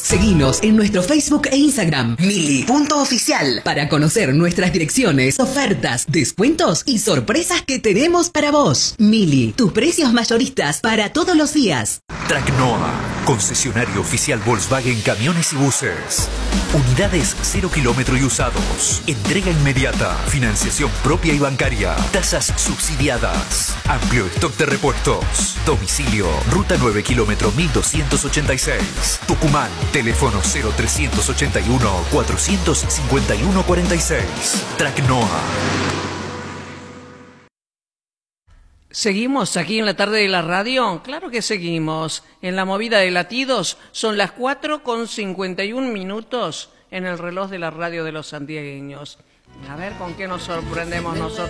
Seguinos en nuestro Facebook e Instagram, mili.oficial, para conocer nuestras direcciones, ofertas, descuentos y sorpresas que tenemos para vos. Mili, tus precios mayoristas para todos los días. Tracnoa, concesionario oficial Volkswagen Camiones y Buses. Unidades 0 kilómetro y usados. Entrega inmediata. Financiación propia y bancaria. Tasas subsidiadas. Amplio stock de repuestos. Domicilio, Ruta 9 kilómetro 1286. Tucumán, teléfono 0381 451 46. Tracnoa. ¿Seguimos aquí en la tarde de la radio? Claro que seguimos. En la movida de latidos son las 4:51 en el reloj de la radio de los santiagueños. A ver con qué nos sorprendemos nosotros.